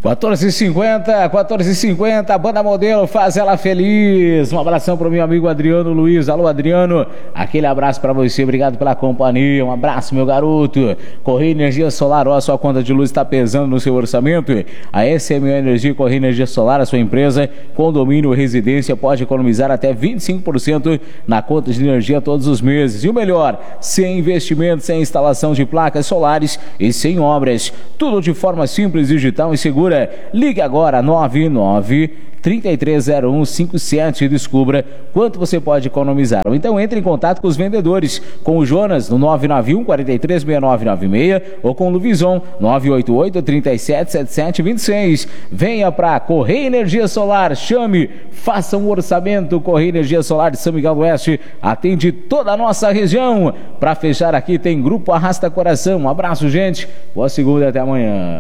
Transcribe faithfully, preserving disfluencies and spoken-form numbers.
quatorze e cinquenta, quatorze e cinquenta, Banda Modelo faz ela feliz. Um abração pro meu amigo Adriano Luiz. Alô, Adriano, aquele abraço pra você, obrigado pela companhia. Um abraço, meu garoto. Correia Energia Solar, ó, a sua conta de luz está pesando no seu orçamento. A S M O Energia Correia Energia Solar, a sua empresa, condomínio, residência, pode economizar até vinte e cinco por cento na conta de energia todos os meses. E o melhor, sem investimento, sem instalação de placas solares e sem obras. Tudo de forma simples, digital e segura. Ligue agora nove nove três três zero um cinco sete e descubra quanto você pode economizar. Ou então entre em contato com os vendedores, com o Jonas no nove nove um, quatro três, seis nove nove seis ou com o Luvison nove oito oito, três sete sete sete dois seis. Venha para Correia Energia Solar, chame, faça um orçamento. Correia Energia Solar de São Miguel do Oeste atende toda a nossa região. Para fechar aqui tem Grupo Arrasta Coração. Um abraço, gente. Boa segunda e até amanhã.